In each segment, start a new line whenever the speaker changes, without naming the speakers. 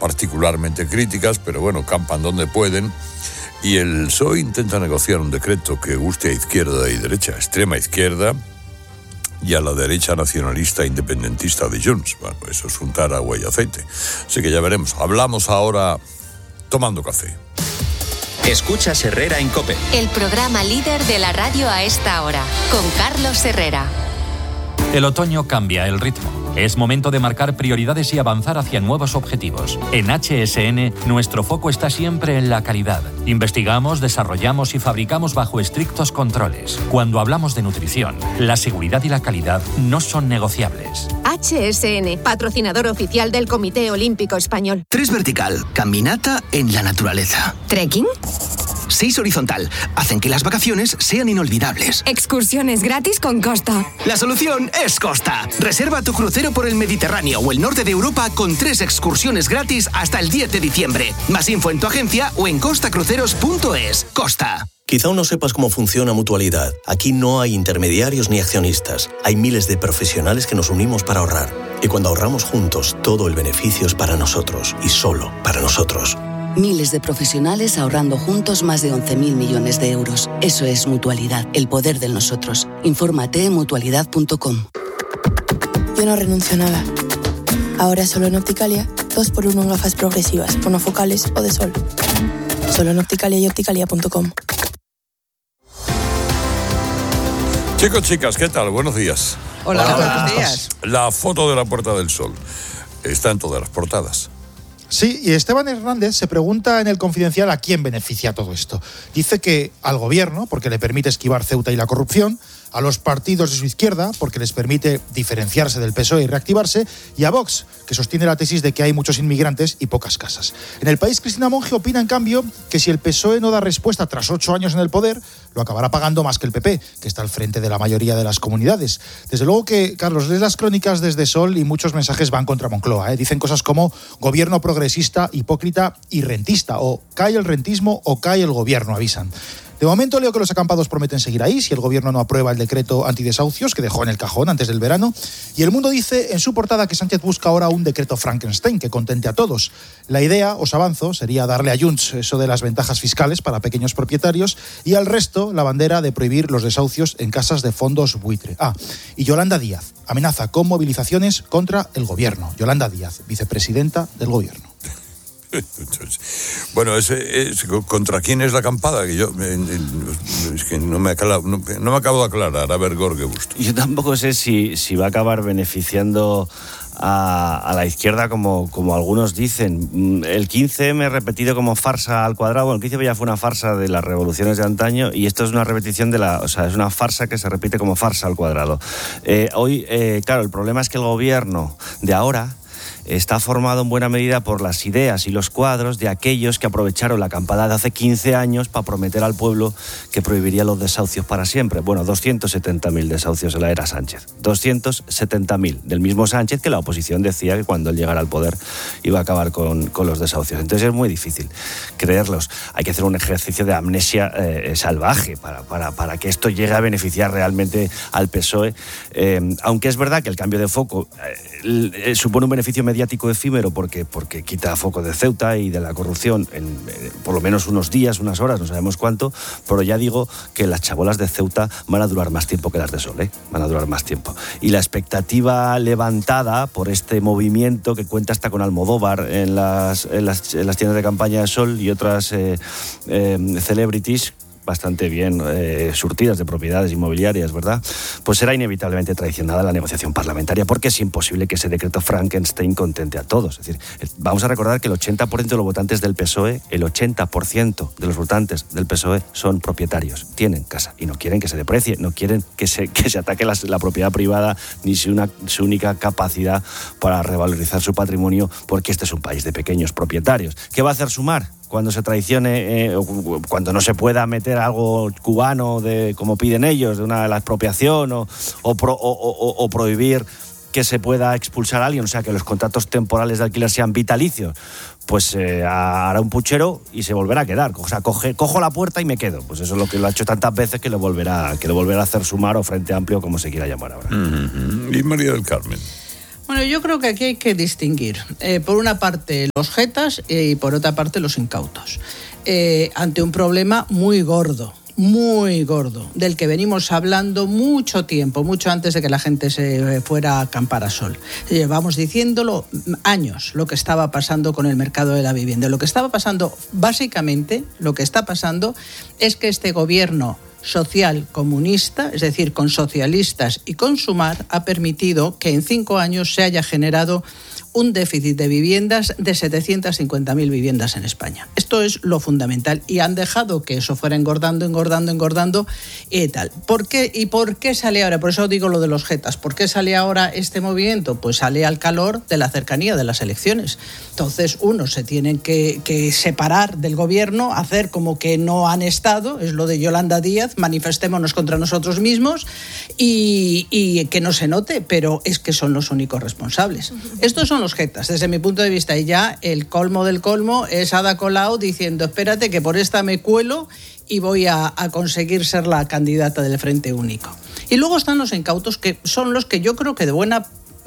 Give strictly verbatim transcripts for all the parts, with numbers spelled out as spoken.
particularmente críticas, pero bueno, campan donde pueden. Y el P S O E intenta negociar un decreto que guste a izquierda y derecha, extrema izquierda, y a la derecha nacionalista independentista de Junts. Bueno, eso es untar agua y aceite. Así que ya veremos. Hablamos ahora tomando café.
Escuchas Herrera en COPE.
El programa líder de la radio a esta hora, con Carlos Herrera.
El otoño cambia el ritmo. Es momento de marcar prioridades y avanzar hacia nuevos objetivos. En H S N, nuestro foco está siempre en la calidad. Investigamos, desarrollamos y fabricamos bajo estrictos controles. Cuando hablamos de nutrición, la seguridad y la calidad no son negociables.
H S N, patrocinador oficial del Comité Olímpico Español.
Tres vertical, caminata en la naturaleza.
¿Trekking?
Seis horizontal, hacen que las vacaciones sean inolvidables.
Excursiones gratis con Costa.
La solución es Costa. Reserva tu crucero por el Mediterráneo o el norte de Europa con tres excursiones gratis hasta el diez de diciembre. Más info en tu agencia o en costa cruceros punto es. Costa.
Quizá aún no sepas cómo funciona Mutualidad. Aquí no hay intermediarios ni accionistas. Hay miles de profesionales que nos unimos para ahorrar. Y cuando ahorramos juntos, todo el beneficio es para nosotros y solo para nosotros.
Miles de profesionales ahorrando juntos más de once mil millones de euros. Eso es Mutualidad, el poder de nosotros. Infórmate en mutualidad punto com.
Yo no renuncio a nada. Ahora solo en Opticalia, dos por uno en gafas progresivas, monofocales o de sol. Solo en Opticalia y opticalia punto com.
Chicos, chicas, ¿qué tal? Buenos días.
Hola, Hola. Buenos días.
La foto de la Puerta del Sol está en todas las portadas.
Sí, y Esteban Hernández se pregunta en El Confidencial a quién beneficia todo esto. Dice que al gobierno, porque le permite esquivar Ceuta y la corrupción, a los partidos de su izquierda, porque les permite diferenciarse del P S O E y reactivarse, y a Vox, que sostiene la tesis de que hay muchos inmigrantes y pocas casas. En El País, Cristina Monge opina, en cambio, que si el P S O E no da respuesta tras ocho años en el poder, lo acabará pagando más que el P P, que está al frente de la mayoría de las comunidades. Desde luego que, Carlos, lees las crónicas desde Sol y muchos mensajes van contra Moncloa. ¿eh? Dicen cosas como gobierno progresista, hipócrita y rentista, o cae el rentismo o cae el gobierno, avisan. De momento leo que los acampados prometen seguir ahí si el gobierno no aprueba el decreto antidesahucios que dejó en el cajón antes del verano. Y El Mundo dice en su portada que Sánchez busca ahora un decreto Frankenstein que contente a todos. La idea, os avanzo, sería darle a Junts eso de las ventajas fiscales para pequeños propietarios y al resto la bandera de prohibir los desahucios en casas de fondos buitre. Ah, y Yolanda Díaz amenaza con movilizaciones contra el gobierno. Yolanda Díaz, vicepresidenta del gobierno.
Bueno, ese, es, ¿contra quién es la acampada? Que yo es que no me, aclaro, no, no me acabo de aclarar. A ver, Gorge Busto.
Yo tampoco sé si, si va a acabar beneficiando a, a la izquierda como, como algunos dicen. El quince eme repetido como farsa al cuadrado. Bueno, el quince eme ya fue una farsa de las revoluciones de antaño y esto es una repetición de la... O sea, es una farsa que se repite como farsa al cuadrado. Eh, hoy, eh, claro, el problema es que el gobierno de ahora está formado en buena medida por las ideas y los cuadros de aquellos que aprovecharon la acampada de hace quince años para prometer al pueblo que prohibiría los desahucios para siempre. Bueno, doscientos setenta mil desahucios en la era Sánchez. doscientos setenta mil, del mismo Sánchez que la oposición decía que cuando él llegara al poder iba a acabar con, con los desahucios. Entonces es muy difícil creerlos. Hay que hacer un ejercicio de amnesia eh, salvaje para, para, para que esto llegue a beneficiar realmente al P S O E. Eh, aunque es verdad que el cambio de foco eh, supone un beneficio mediático efímero porque, porque quita foco de Ceuta y de la corrupción en, en por lo menos unos días, unas horas, no sabemos cuánto, pero ya digo que las chabolas de Ceuta van a durar más tiempo que las de Sol, ¿eh? Van a durar más tiempo. Y la expectativa levantada por este movimiento que cuenta hasta con Almodóvar en las, en las, en las tiendas de campaña de Sol y otras eh, eh, celebrities bastante bien eh, surtidas de propiedades inmobiliarias, ¿verdad? Pues será inevitablemente traicionada la negociación parlamentaria porque es imposible que ese decreto Frankenstein contente a todos. Es decir, vamos a recordar que el ochenta por ciento de los votantes del P S O E, el ochenta por ciento de los votantes del P S O E son propietarios, tienen casa y no quieren que se deprecie, no quieren que se, que se ataque la, la propiedad privada ni su, una, su única capacidad para revalorizar su patrimonio porque este es un país de pequeños propietarios. ¿Qué va a hacer Sumar cuando se traicione, eh, cuando no se pueda meter algo cubano de como piden ellos, de una de la expropiación o, o, pro, o, o, o prohibir que se pueda expulsar a alguien, o sea, que los contratos temporales de alquiler sean vitalicios? Pues eh, hará un puchero y se volverá a quedar. O sea, coge, cojo la puerta y me quedo. Pues eso es lo que lo ha hecho tantas veces que lo volverá, que lo volverá a hacer Sumar o Frente Amplio, como se quiera llamar ahora.
Mm-hmm. Y María del Carmen.
Bueno, yo creo que aquí hay que distinguir, eh, por una parte los jetas y por otra parte los incautos, eh, ante un problema muy gordo. Muy gordo, del que venimos hablando mucho tiempo, mucho antes de que la gente se fuera a acampar a sol. Llevamos diciéndolo años, lo que estaba pasando con el mercado de la vivienda. Lo que estaba pasando, básicamente, lo que está pasando es que este gobierno social comunista, es decir, con socialistas y con Sumar, ha permitido que en cinco años se haya generado un déficit de viviendas de setecientas cincuenta mil viviendas en España. Esto es lo fundamental y han dejado que eso fuera engordando, engordando, engordando y tal. ¿Por qué? ¿Y por qué sale ahora? Por eso digo lo de los jetas. ¿Por qué sale ahora este movimiento? Pues sale al calor de la cercanía de las elecciones. Entonces, unos se tienen que, que separar del gobierno, hacer como que no han estado, es lo de Yolanda Díaz, manifestémonos contra nosotros mismos y, y que no se note, pero es que son los únicos responsables. Estos son los jetas, desde mi punto de vista, y ya el colmo del colmo es Ada Colau diciendo, espérate que por esta me cuelo y voy a, a conseguir ser la candidata del Frente Único. Y luego están los incautos, que son los que yo creo que de buena,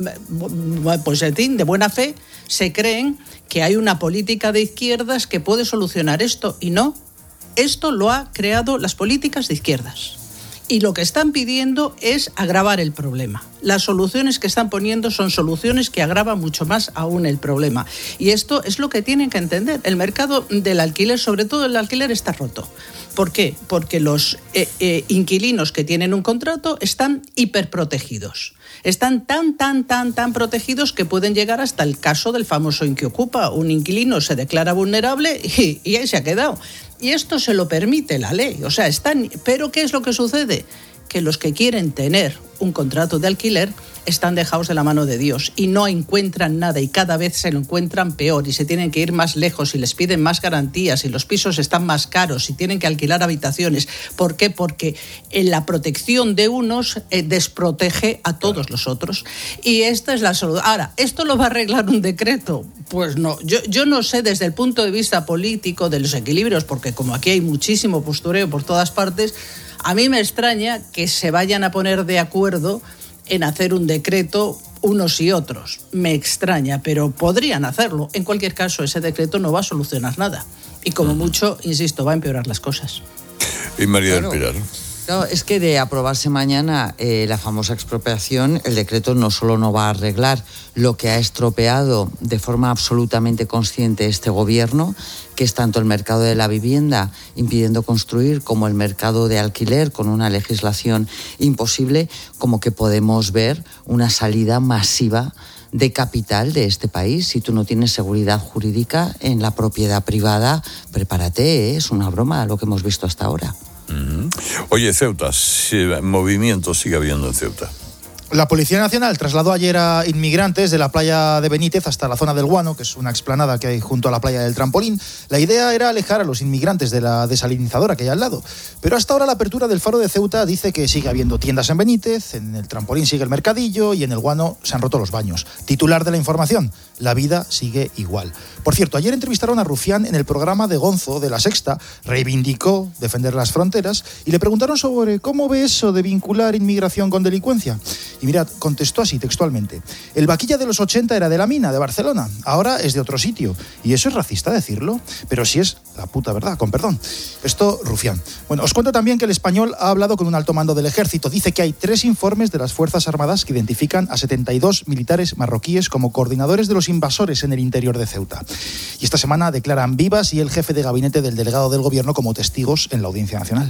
pues de buena fe se creen que hay una política de izquierdas que puede solucionar esto, y no, esto lo ha creado las políticas de izquierdas. Y lo que están pidiendo es agravar el problema. Las soluciones que están poniendo son soluciones que agravan mucho más aún el problema. Y esto es lo que tienen que entender. El mercado del alquiler, sobre todo el alquiler, está roto. ¿Por qué? Porque los eh, eh, inquilinos que tienen un contrato están hiperprotegidos. Están tan, tan, tan, tan protegidos que pueden llegar hasta el caso del famoso Inquiocupa. Un inquilino se declara vulnerable y, y ahí se ha quedado. Y esto se lo permite la ley. O sea, están. Pero ¿qué es lo que sucede? Que los que quieren tener un contrato de alquiler están dejados de la mano de Dios y no encuentran nada, y cada vez se lo encuentran peor y se tienen que ir más lejos y les piden más garantías y los pisos están más caros y tienen que alquilar habitaciones. ¿Por qué? Porque en la protección de unos eh, desprotege a todos los otros, y esta es la solución. Ahora, ¿esto lo va a arreglar un decreto? Pues no, yo, yo no sé desde el punto de vista político de los equilibrios, porque como aquí hay muchísimo postureo por todas partes, a mí me extraña que se vayan a poner de acuerdo en hacer un decreto unos y otros. Me extraña, pero podrían hacerlo. En cualquier caso, ese decreto no va a solucionar nada. Y como mucho, insisto, va a empeorar las cosas.
Y María
Claro.
del Pilar.
No, es que de aprobarse mañana eh, la famosa expropiación, el decreto no solo no va a arreglar lo que ha estropeado de forma absolutamente consciente este gobierno, que es tanto el mercado de la vivienda impidiendo construir como el mercado de alquiler con una legislación imposible, como que podemos ver una salida masiva de capital de este país. Si tú no tienes seguridad jurídica en la propiedad privada, prepárate, ¿eh? Es una broma lo que hemos visto hasta ahora.
Uh-huh. Oye, Ceuta, si, movimiento sigue habiendo en Ceuta.
La Policía Nacional trasladó ayer a inmigrantes de la playa de Benítez hasta la zona del Guano, que es una explanada que hay junto a la playa del Trampolín. La idea era alejar a los inmigrantes de la desalinizadora que hay al lado. Pero hasta ahora la apertura del Faro de Ceuta dice que sigue habiendo tiendas en Benítez, en el Trampolín sigue el mercadillo y en el Guano se han roto los baños. Titular de la información: la vida sigue igual. Por cierto, ayer entrevistaron a Rufián en el programa de Gonzo de La Sexta, reivindicó defender las fronteras y le preguntaron sobre cómo ve eso de vincular inmigración con delincuencia. Y mirad, contestó así textualmente: el vaquilla de los ochenta era de la Mina, de Barcelona, ahora es de otro sitio. ¿Y eso es racista decirlo? Pero si es la puta verdad, con perdón. Esto, Rufián. Bueno, os cuento también que el Español ha hablado con un alto mando del ejército. Dice que hay tres informes de las Fuerzas Armadas que identifican a setenta y dos militares marroquíes como coordinadores de los invasores en el interior de Ceuta. Y esta semana declaran Vivas y el jefe de gabinete del delegado del gobierno como testigos en la Audiencia Nacional.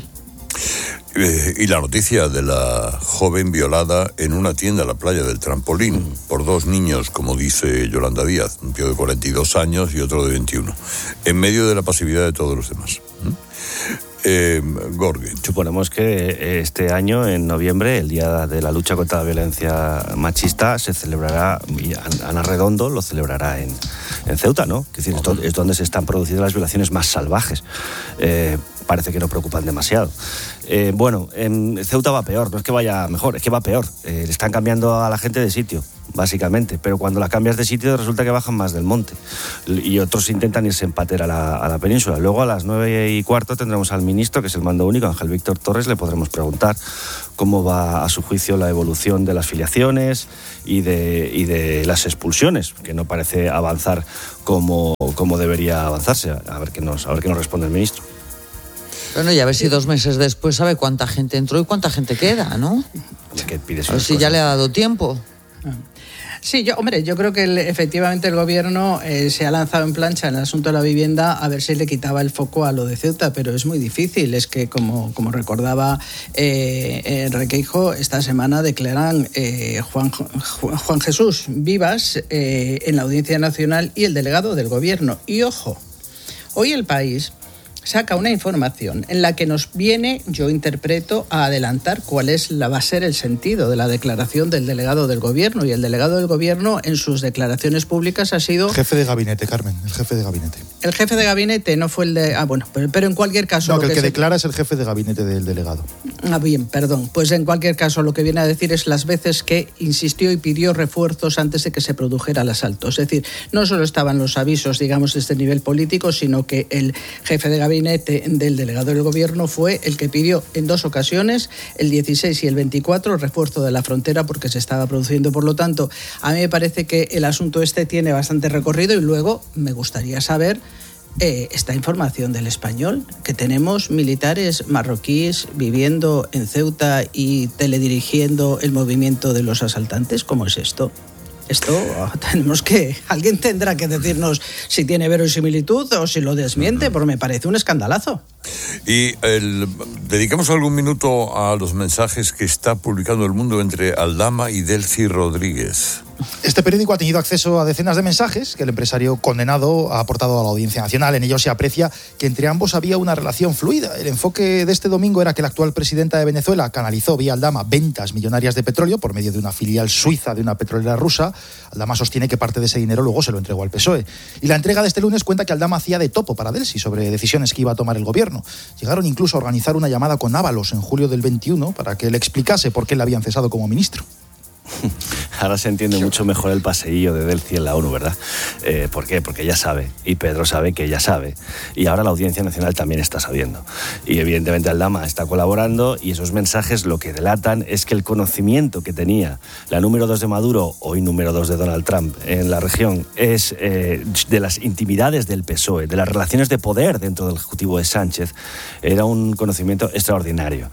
Eh, y la noticia de la joven violada en una tienda en la playa del Trampolín por dos niños, como dice Yolanda Díaz, un tío de cuarenta y dos años y otro de veintiuno, en medio de la pasividad de todos los demás. ¿Mm? Eh, Gorge.
Suponemos que este año, en noviembre, el Día de la Lucha contra la Violencia Machista, se celebrará, y Ana Redondo lo celebrará en, en Ceuta, ¿no? Es decir, esto es donde se están produciendo las violaciones más salvajes. Eh, parece que no preocupan demasiado. Eh, bueno, en Ceuta va peor, no es que vaya mejor, es que va peor. Eh, le están cambiando a la gente de sitio, básicamente, pero cuando la cambias de sitio resulta que bajan más del monte y otros intentan irse en patera a la, a la península. Luego a las nueve y cuarto tendremos al ministro, que es el mando único, Ángel Víctor Torres, le podremos preguntar cómo va a su juicio la evolución de las filiaciones y de, y de las expulsiones, que no parece avanzar como, como debería avanzarse. A ver qué nos, a ver qué nos responde el ministro.
Bueno, y a ver si dos meses después sabe cuánta gente entró y cuánta gente queda, ¿no?
Es que pides
a ver si ya le ha dado tiempo.
Sí, yo, hombre, yo creo que el, efectivamente el gobierno eh, se ha lanzado en plancha en el asunto de la vivienda a ver si le quitaba el foco a lo de Ceuta, pero es muy difícil. Es que, como, como recordaba eh, eh, Requeijo, esta semana declaran eh, Juan, Juan Jesús Vivas eh, en la Audiencia Nacional y el delegado del gobierno. Y ojo, hoy El País saca una información en la que nos viene, yo interpreto, a adelantar cuál es la, va a ser el sentido de la declaración del delegado del gobierno. Y el delegado del gobierno en sus declaraciones públicas ha sido...
Jefe de gabinete, Carmen, el jefe de gabinete.
El jefe de gabinete no fue el de... Ah, bueno, pero, pero en cualquier caso...
No, que el que, que
se...
declara es el jefe de gabinete del delegado.
Ah, bien, perdón. Pues en cualquier caso lo que viene a decir es las veces que insistió y pidió refuerzos antes de que se produjera el asalto. Es decir, no solo estaban los avisos, digamos, de este nivel político, sino que el jefe de gabinete del delegado del gobierno fue el que pidió en dos ocasiones, el dieciséis y el veinticuatro, el refuerzo de la frontera porque se estaba produciendo. Por lo tanto, a mí me parece que el asunto este tiene bastante recorrido y luego me gustaría saber eh, esta información del Español, que tenemos militares marroquíes viviendo en Ceuta y teledirigiendo el movimiento de los asaltantes. ¿Cómo es esto? Esto tenemos que... Alguien tendrá que decirnos si tiene verosimilitud o si lo desmiente, porque me parece un escandalazo.
Y el, dedicamos algún minuto a los mensajes que está publicando El Mundo entre Aldama y Delcy Rodríguez.
Este periódico ha tenido acceso a decenas de mensajes que el empresario condenado ha aportado a la Audiencia Nacional. En ellos se aprecia que entre ambos había una relación fluida. El enfoque de este domingo era que la actual presidenta de Venezuela canalizó vía Aldama ventas millonarias de petróleo por medio de una filial suiza de una petrolera rusa. Aldama sostiene que parte de ese dinero luego se lo entregó al P S O E. Y la entrega de este lunes cuenta que Aldama hacía de topo para Delcy sobre decisiones que iba a tomar el gobierno. Llegaron incluso a organizar una llamada con Ábalos en julio del veintiuno para que le explicase por qué le habían cesado como ministro.
Ahora se entiende mucho mejor el paseillo de Delcy en la ONU, ¿verdad? Eh, ¿Por qué? Porque ella sabe, y Pedro sabe que ella sabe, y ahora la Audiencia Nacional también está sabiendo. Y evidentemente Aldama está colaborando, y esos mensajes lo que delatan es que el conocimiento que tenía la número dos de Maduro, hoy número dos de Donald Trump, en la región, es eh, de las intimidades del P S O E, de las relaciones de poder dentro del Ejecutivo de Sánchez, era un conocimiento extraordinario.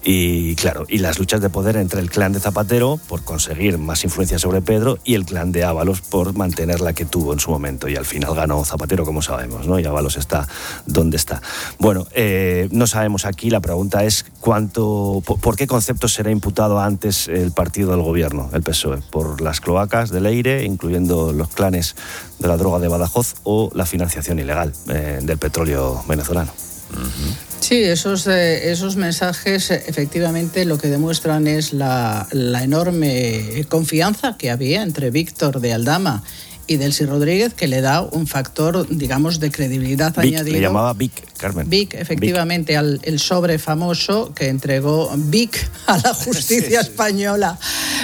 Y claro, y las luchas de poder entre el clan de Zapatero, por conseguir más influencia sobre Pedro, y el clan de Ábalos por mantener la que tuvo en su momento, y al final ganó Zapatero, como sabemos, ¿no? Y Ábalos está donde está. Bueno, eh, no sabemos aquí, la pregunta es cuánto, por, por qué concepto será imputado antes el partido del gobierno, el P S O E, por las cloacas del Eire, incluyendo los clanes de la droga de Badajoz, o la financiación ilegal eh, del petróleo venezolano.
Uh-huh. Sí, esos, eh, esos mensajes efectivamente lo que demuestran es la, la enorme confianza que había entre Víctor de Aldama y Delcy Rodríguez, que le da un factor, digamos, de credibilidad
Vic,
añadido.
Le llamaba Vic, Carmen.
Vic, efectivamente, Vic. Al el sobre famoso que entregó Vic a la justicia sí, sí. española.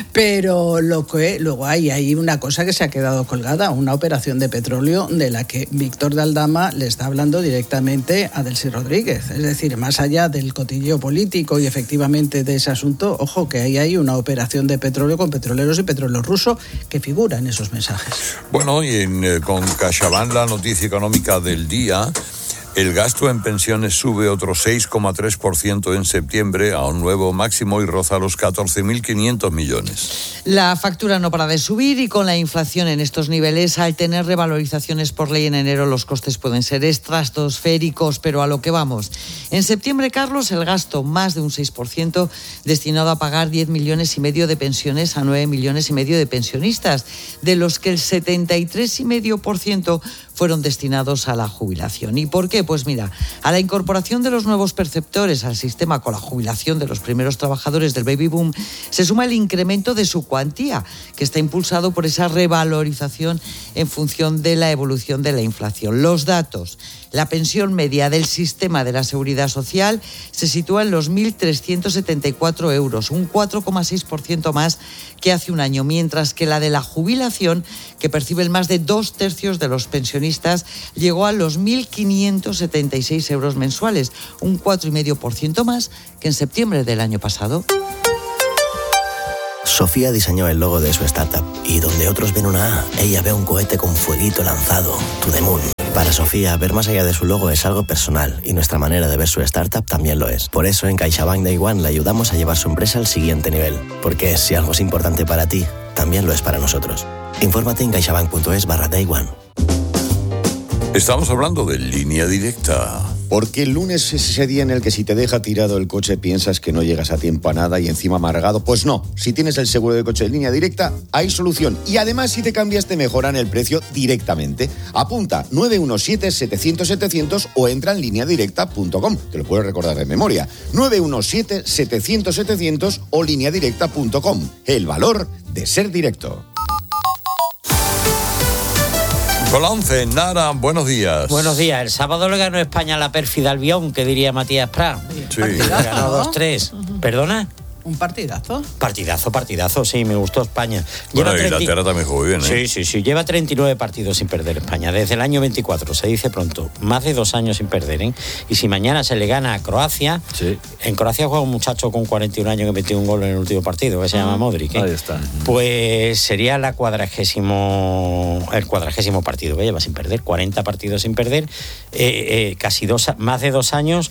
Pero lo que luego hay, hay una cosa que se ha quedado colgada, una operación de petróleo de la que Víctor de Aldama le está hablando directamente a Delcy Rodríguez. Es decir, más allá del cotilleo político y efectivamente de ese asunto, ojo, que ahí hay una operación de petróleo con petroleros y petróleo ruso que figura en esos mensajes.
Bueno, y en, eh, con CaixaBank, la noticia económica del día, el gasto en pensiones sube otro seis coma tres por ciento en septiembre a un nuevo máximo y roza los catorce mil quinientos millones.
La factura no para de subir y con la inflación en estos niveles, al tener revalorizaciones por ley en enero, los costes pueden ser estratosféricos, pero a lo que vamos. En septiembre, Carlos, el gasto más de un seis por ciento destinado a pagar diez millones y medio de pensiones a nueve millones y medio de pensionistas, de los que el setenta y tres coma cinco por ciento fueron destinados a la jubilación. ¿Y por qué? Pues mira, a la incorporación de los nuevos perceptores al sistema con la jubilación de los primeros trabajadores del baby boom se suma el incremento de su cuantía, que está impulsado por esa revalorización en función de la evolución de la inflación. Los datos: la pensión media del sistema de la Seguridad Social se sitúa en los mil trescientos setenta y cuatro euros, un cuatro coma seis por ciento más que hace un año, mientras que la de la jubilación, que perciben más de dos tercios de los pensionistas, llegó a los mil quinientos setenta y seis euros mensuales, un cuatro coma cinco por ciento más que en septiembre del año pasado.
Sofía diseñó el logo de su startup y donde otros ven una A, ella ve un cohete con fueguito lanzado, To The Moon. Para Sofía, ver más allá de su logo es algo personal y nuestra manera de ver su startup también lo es. Por eso en CaixaBank Day One le ayudamos a llevar su empresa al siguiente nivel. Porque si algo es importante para ti, también lo es para nosotros. Infórmate en caixabank.es barra Day One.
Estamos hablando de Línea Directa.
Porque el lunes es ese día en el que si te deja tirado el coche piensas que no llegas a tiempo a nada y encima amargado. Pues no, si tienes el seguro de coche de Línea Directa, hay solución. Y además si te cambias te mejoran el precio directamente. Apunta nueve uno siete, setecientos, setecientos o entra en línea directa punto com. Te lo puedes recordar de memoria. nueve uno siete, setecientos, setecientos o línea directa punto com. El valor de ser directo.
Con la once, Nara, buenos días.
Buenos días. El sábado le ganó España a la pérfida Albión, que diría Matías Prat.
Sí.
Le ganó dos tres. ¿Perdona?
Un partidazo.
Partidazo, partidazo, sí, me gustó España.
Bueno,
Lleva treinta...
Inglaterra también jugó bien, ¿eh?
Sí, sí, sí, lleva treinta y nueve partidos sin perder España, desde el año veinticuatro, se dice pronto, más de dos años sin perder, ¿eh? Y si mañana se le gana a Croacia, sí. En Croacia juega un muchacho con cuarenta y un años que metió un gol en el último partido, que se llama Modric, ¿eh?
Ahí está.
Pues sería la cuadragésimo, el cuadragésimo partido que lleva sin perder, cuarenta partidos sin perder, eh, eh, casi dos, más de dos años.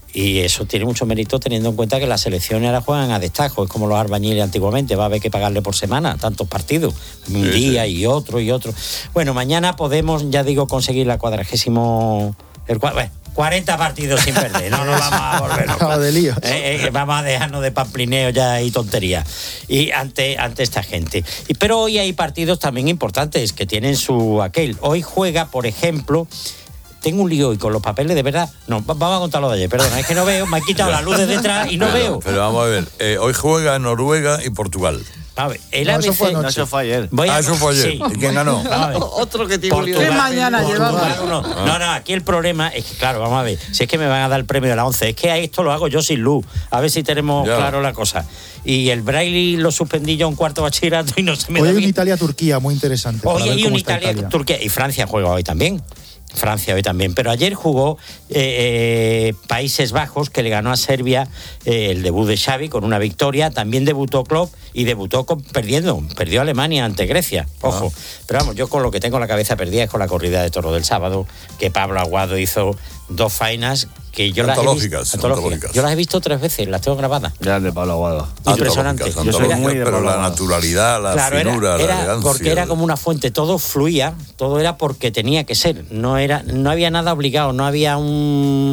Y eso tiene mucho mérito teniendo en cuenta que las selecciones ahora juegan a destajo, es como los albañiles antiguamente, va a haber que pagarle por semana tantos partidos, un sí, día sí. y otro y otro. Bueno, mañana podemos, ya digo, conseguir la cuadragésimo... El, bueno, cuarenta partidos sin perder, no nos vamos a volver locos.
de líos.
Eh, eh, vamos a dejarnos de pamplineo ya y tontería y ante, ante esta gente. Y, pero hoy hay partidos también importantes que tienen su aquel. Hoy juega, por ejemplo... Tengo un lío y con los papeles, de verdad. No, vamos a contarlo de ayer, perdona, es que no veo, me han quitado la luz de detrás y no
pero,
veo.
Pero vamos a ver, eh, hoy juega Noruega y Portugal.
A ver, el
no,
A B C...
Eso fue, no, eso fue ayer.
Voy a...
Ah, eso fue ayer.
Sí.
¿Y quién ganó?
Otro que tiene un lío.
¿Qué mañana llevamos?
No, no, no, aquí el problema es que, claro, vamos a ver, si es que me van a dar el premio de la once, es que a esto lo hago yo sin luz, a ver si tenemos ya. claro la cosa. Y el Braille lo suspendí yo en cuarto bachillerato y no se me
hoy
da
hay
bien.
un Italia-Turquía muy interesante.
Hoy hay un Italia-Turquía y Francia juega hoy también. Francia hoy también, pero ayer jugó eh, eh, Países Bajos, que le ganó a Serbia eh, el debut de Xavi con una victoria, también debutó Klopp y debutó con, perdiendo, perdió Alemania ante Grecia, ojo, ah. pero vamos, yo con lo que tengo la cabeza perdida es con la corrida de toro del sábado, que Pablo Aguado hizo dos faenas que yo las, he visto, antológicas. Yo las he visto tres veces, las tengo grabadas.
Ya de Pablo Aguado.
Impresionante.
Yo soy muy de pero la naturalidad, la claro, finura,
era, era
la elegancia.
Porque era como una fuente, todo fluía, todo era porque tenía que ser. No era, no había nada obligado, no había un,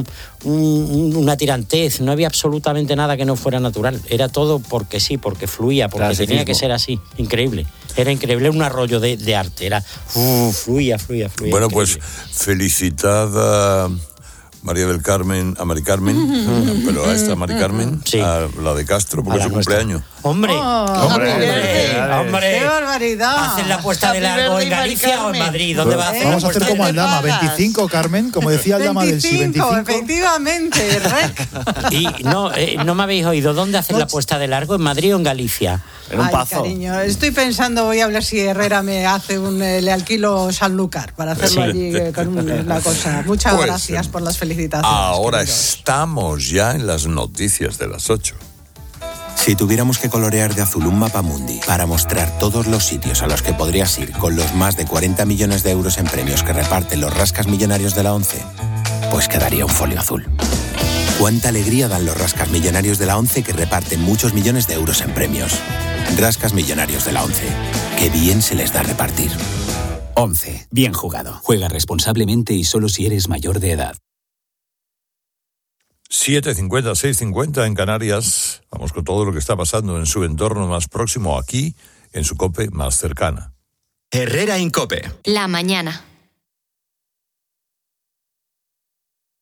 un, una tirantez, no había absolutamente nada que no fuera natural. Era todo porque sí, porque fluía, porque claro, tenía que ser así. Increíble. Era increíble, un arroyo de, de arte. Era uh, fluía, fluía, fluía.
Bueno,
increíble.
Pues felicidad a María del Carmen, a Mari Carmen, pero a esta Mari Carmen, sí. a la de Castro, porque es su cumpleaños.
¡Hombre!
Oh,
¡Hombre! ¡Hombre!
¡Hombre! ¡Qué barbaridad!
¿Hacen la puesta de largo en Galicia o en Madrid? ¿Dónde va a hacer
Vamos
la
a hacer como Aldama, veinticinco, Carmen, como decía Aldama del sí, veinticinco.
Efectivamente, rec.
Y no, eh, no me habéis oído, ¿dónde hacen la puesta de largo? ¿En Madrid o en Galicia?
En un
Ay,
pazo.
Cariño, estoy pensando, voy a hablar si Herrera me hace un, eh, le alquilo Sanlúcar para hacerlo sí. allí eh, con un, la cosa. Muchas pues, gracias por las felicitaciones.
Ahora queridos. Estamos ya en las noticias de las ocho.
Si tuviéramos que colorear de azul un mapa mundi para mostrar todos los sitios a los que podrías ir con los más de cuarenta millones de euros en premios que reparten los rascas millonarios de la ONCE, pues quedaría un folio azul. Cuánta alegría dan los rascas millonarios de la ONCE que reparten muchos millones de euros en premios. Rascas millonarios de la ONCE. Qué bien se les da repartir.
ONCE. Bien jugado. Juega responsablemente y solo si eres mayor de edad.
siete cincuenta, seis cincuenta en Canarias. Vamos con todo lo que está pasando en su entorno más próximo aquí, en su COPE más cercana.
Herrera en COPE.
La mañana.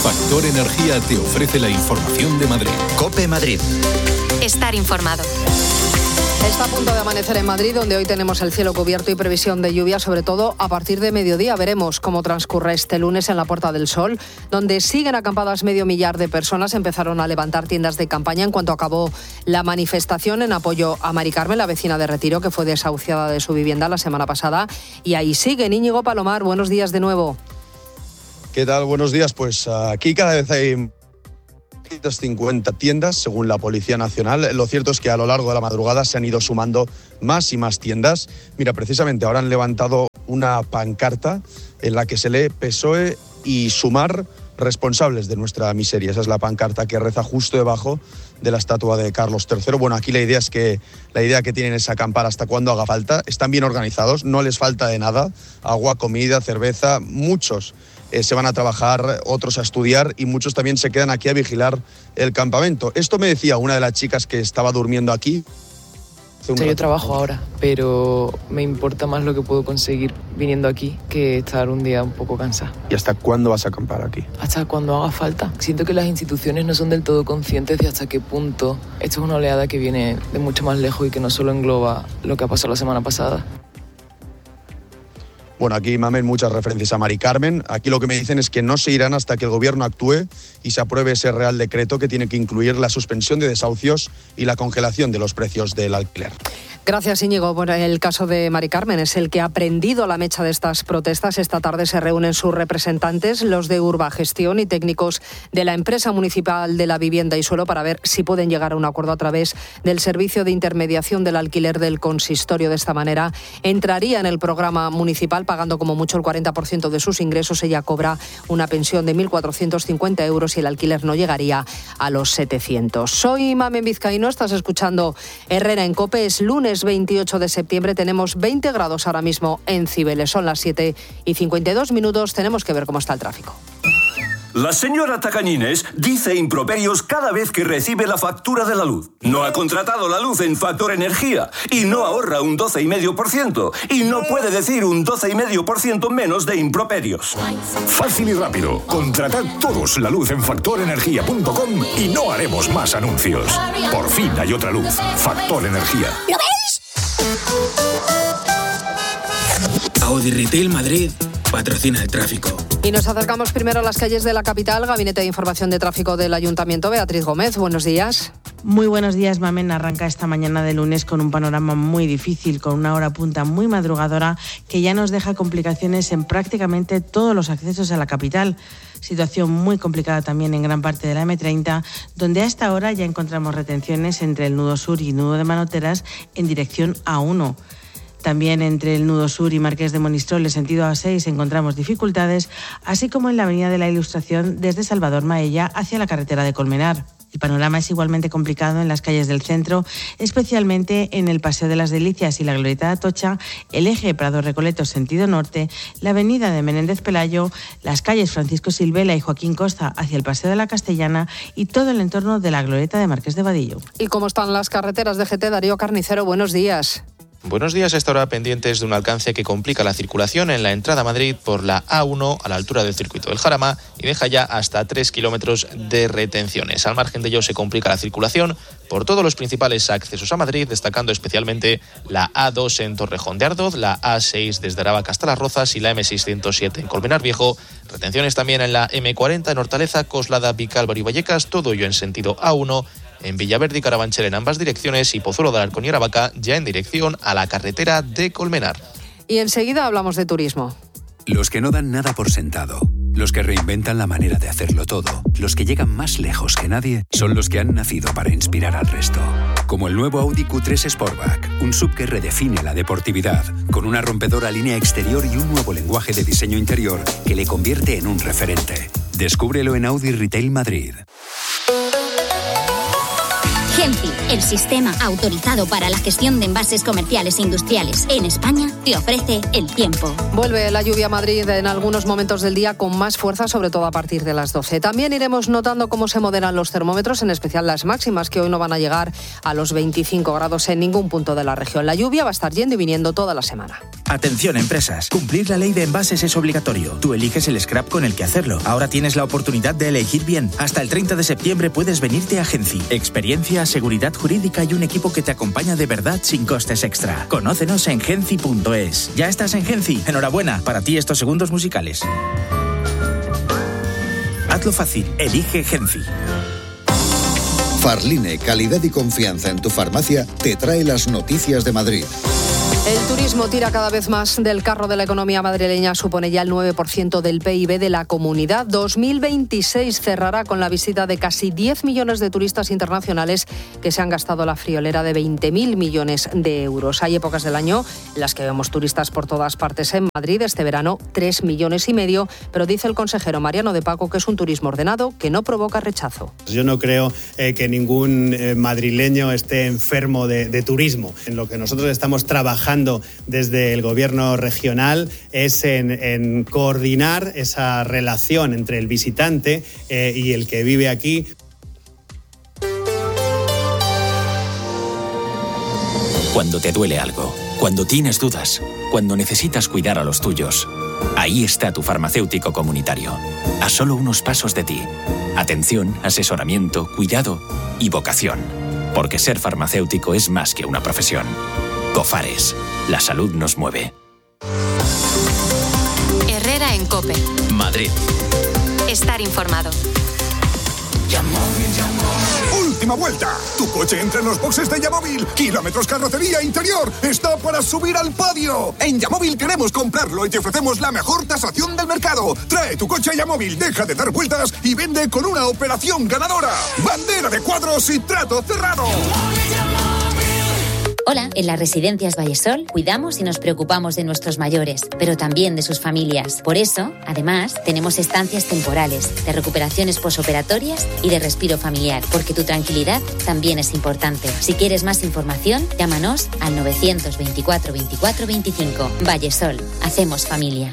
Factor Energía te ofrece la información de Madrid.
COPE Madrid.
Estar informado.
Está a punto de amanecer en Madrid, donde hoy tenemos el cielo cubierto y previsión de lluvia, sobre todo a partir de mediodía. Veremos cómo transcurre este lunes en la Puerta del Sol, donde siguen acampadas medio millar de personas. Empezaron a levantar tiendas de campaña en cuanto acabó la manifestación en apoyo a Mari Carmen, la vecina de Retiro, que fue desahuciada de su vivienda la semana pasada. Y ahí siguen. Íñigo Palomar, buenos días de nuevo.
¿Qué tal? Buenos días. Pues aquí cada vez hay cincuenta tiendas, según la Policía Nacional. Lo cierto es que a lo largo de la madrugada se han ido sumando más y más tiendas. Mira, precisamente ahora han levantado una pancarta en la que se lee P S O E y Sumar, responsables de nuestra miseria. Esa es la pancarta que reza justo debajo de la estatua de Carlos tercero. Bueno, aquí la idea es que la idea que tienen es acampar hasta cuando haga falta. Están bien organizados, no les falta de nada. Agua, comida, cerveza, muchos Eh, se van a trabajar, otros a estudiar y muchos también se quedan aquí a vigilar el campamento. Esto me decía una de las chicas que estaba durmiendo aquí.
O sea, yo trabajo ahora, pero me importa más lo que puedo conseguir viniendo aquí que estar un día un poco cansada.
¿Y hasta cuándo vas a acampar aquí?
Hasta cuando haga falta. Siento que las instituciones no son del todo conscientes de hasta qué punto esto es una oleada que viene de mucho más lejos y que no solo engloba lo que ha pasado la semana pasada.
Bueno, aquí mamen muchas referencias a Mari Carmen. Aquí lo que me dicen es que no se irán hasta que el gobierno actúe y se apruebe ese Real Decreto que tiene que incluir la suspensión de desahucios y la congelación de los precios del alquiler.
Gracias, Íñigo. Bueno, el caso de Mari Carmen es el que ha prendido la mecha de estas protestas. Esta tarde se reúnen sus representantes, los de Urbagestión y técnicos de la empresa municipal de la vivienda y suelo, para ver si pueden llegar a un acuerdo a través del servicio de intermediación del alquiler del consistorio. De esta manera entraría en el programa municipal pagando como mucho el cuarenta por ciento de sus ingresos. Ella cobra una pensión de mil cuatrocientos cincuenta euros y el alquiler no llegaría a los setecientos. Soy Mamen Vizcaíno, estás escuchando Herrera en COPE. Es lunes veintiocho de septiembre, tenemos veinte grados ahora mismo en Cibeles, son las siete y cincuenta y dos minutos, tenemos que ver cómo está el tráfico.
La señora Tacañines dice improperios cada vez que recibe la factura de la luz. No ha contratado la luz en Factor Energía y no ahorra un doce coma cinco por ciento y no puede decir un doce coma cinco por ciento menos de improperios.
Fácil y rápido. Contratad todos la luz en factor energía punto com y no haremos más anuncios. Por fin hay otra luz. Factor Energía.
¿Lo veis? Audi Retail Madrid patrocina el tráfico.
Y nos acercamos primero a las calles de la capital. Gabinete de Información de Tráfico del Ayuntamiento. Beatriz Gómez, buenos días.
Muy buenos días, Mamen. Arranca esta mañana de lunes con un panorama muy difícil, con una hora punta muy madrugadora que ya nos deja complicaciones en prácticamente todos los accesos a la capital. Situación muy complicada también en gran parte de la eme treinta, donde a esta hora ya encontramos retenciones entre el nudo sur y nudo de Manoteras en dirección A uno. También entre el nudo sur y Marqués de Monistrol, en sentido A seis, encontramos dificultades, así como en la avenida de la Ilustración desde Salvador Maella hacia la carretera de Colmenar. El panorama es igualmente complicado en las calles del centro, especialmente en el Paseo de las Delicias y la Glorieta de Atocha, el eje Prado-Recoleto sentido norte, la avenida de Menéndez Pelayo, las calles Francisco Silvela y Joaquín Costa hacia el Paseo de la Castellana y todo el entorno de la Glorieta de Marqués de Vadillo.
¿Y cómo están las carreteras de G T? Darío Carnicero, buenos días.
Buenos días. A esta hora pendientes de un alcance que complica la circulación en la entrada a Madrid por la A uno a la altura del circuito del Jarama y deja ya hasta tres kilómetros de retenciones. Al margen de ello se complica la circulación por todos los principales accesos a Madrid, destacando especialmente la A dos en Torrejón de Ardoz, la A seis desde Aravaca hasta Las Rozas y la eme seiscientos siete en Colmenar Viejo. Retenciones también en la eme cuarenta en Hortaleza, Coslada, Vicálvaro y Vallecas, todo ello en sentido A uno. En Villaverde y Carabanchel en ambas direcciones y Pozuelo de Alarcón y Aravaca ya en dirección a la carretera de Colmenar.
Y enseguida hablamos de turismo.
Los que no dan nada por sentado, los que reinventan la manera de hacerlo todo, los que llegan más lejos que nadie, son los que han nacido para inspirar al resto. Como el nuevo Audi Q tres Sportback, un sub que redefine la deportividad, con una rompedora línea exterior y un nuevo lenguaje de diseño interior que le convierte en un referente. Descúbrelo en Audi Retail Madrid.
Genfi,
el sistema autorizado para la gestión de envases comerciales e industriales en España, te ofrece el tiempo.
Vuelve la lluvia a Madrid en algunos momentos del día con más fuerza, sobre todo a partir de las doce. También iremos notando cómo se moderan los termómetros, en especial las máximas, que hoy no van a llegar a los veinticinco grados en ningún punto de la región. La lluvia va a estar yendo y viniendo toda la semana.
Atención, empresas. Cumplir la ley de envases es obligatorio. Tú eliges el scrap con el que hacerlo. Ahora tienes la oportunidad de elegir bien. Hasta el treinta de septiembre puedes venirte a Genci. Experiencia, seguridad jurídica y un equipo que te acompaña de verdad sin costes extra. Conócenos en genci punto es. ¿Ya estás en Genci? Enhorabuena. Para ti estos segundos musicales. Hazlo fácil. Elige Genci.
Farline, calidad y confianza en tu farmacia, te trae las noticias de Madrid.
El turismo tira cada vez más del carro de la economía madrileña, supone ya el nueve por ciento del P I B de la comunidad. dos mil veintiséis cerrará con la visita de casi diez millones de turistas internacionales que se han gastado la friolera de veinte mil millones de euros. Hay épocas del año en las que vemos turistas por todas partes en Madrid. Este verano, tres millones y medio, pero dice el consejero Mariano de Paco que es un turismo ordenado que no provoca rechazo.
Yo no creo eh, que ningún eh, madrileño esté enfermo de, de turismo. En lo que nosotros estamos trabajando desde el gobierno regional es en, en coordinar esa relación entre el visitante eh, y el que vive aquí.
Cuando te duele algo, cuando tienes dudas, cuando necesitas cuidar a los tuyos, ahí está tu farmacéutico comunitario, a solo unos pasos de ti. Atención, asesoramiento, cuidado y vocación. Porque ser farmacéutico es más que una profesión. Cofares, la salud nos mueve.
Herrera en COPE.
Madrid.
Estar informado.
¡Última vuelta! Tu coche entra en los boxes de Yamóvil. Kilómetros, carrocería, interior. Está para subir al podio. En Yamóvil queremos comprarlo y te ofrecemos la mejor tasación del mercado. Trae tu coche a Yamóvil, deja de dar vueltas y vende con una operación ganadora. Bandera de cuadros y trato cerrado.
Hola, en las residencias Vallesol cuidamos y nos preocupamos de nuestros mayores, pero también de sus familias. Por eso, además, tenemos estancias temporales, de recuperaciones posoperatorias y de respiro familiar, porque tu tranquilidad también es importante. Si quieres más información, llámanos al novecientos veinticuatro veinticuatro veinticinco. Vallesol, hacemos familia.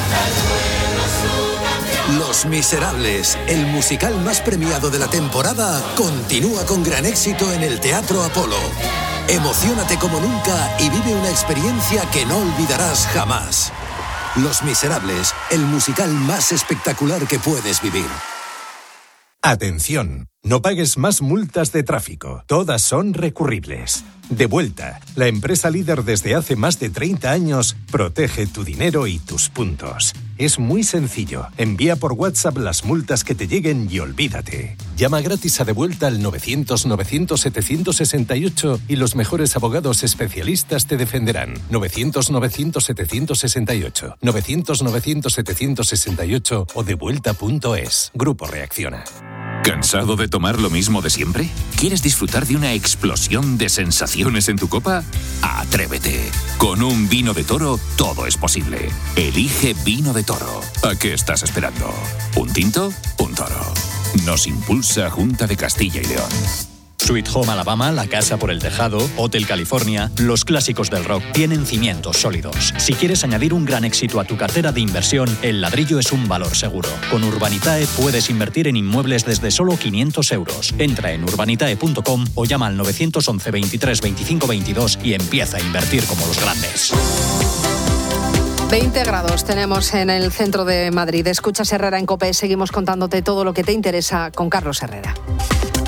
Los Miserables, el musical más premiado de la temporada, continúa con gran éxito en el Teatro Apolo. Emociónate como nunca y vive una experiencia que no olvidarás jamás. Los Miserables, el musical más espectacular que puedes vivir.
Atención, no pagues más multas de tráfico. Todas son recurribles. Devuelta, la empresa líder desde hace más de treinta años, protege tu dinero y tus puntos. Es muy sencillo. Envía por WhatsApp las multas que te lleguen y olvídate. Llama gratis a Devuelta al novecientos novecientos setecientos sesenta y ocho y los mejores abogados especialistas te defenderán. novecientos novecientos setecientos sesenta y ocho, novecientos novecientos setecientos sesenta y ocho o devuelta punto es. Grupo Reacciona.
¿Cansado de tomar lo mismo de siempre? ¿Quieres disfrutar de una explosión de sensaciones en tu copa? ¡Atrévete! Con un vino de Toro todo es posible. Elige Vino de Toro. ¿A qué estás esperando? ¿Un tinto? Un Toro. Nos impulsa Junta de Castilla y León.
Sweet Home Alabama, La Casa por el Tejado, Hotel California, los clásicos del rock tienen cimientos sólidos. Si quieres añadir un gran éxito a tu cartera de inversión, el ladrillo es un valor seguro. Con Urbanitae puedes invertir en inmuebles desde solo quinientos euros. Entra en urbanitae punto com o llama al novecientos once veintitrés veinticinco veintidós y empieza a invertir como los grandes.
veinte grados tenemos en el centro de Madrid. Escuchas Herrera en COPE. Seguimos contándote todo lo que te interesa con Carlos Herrera.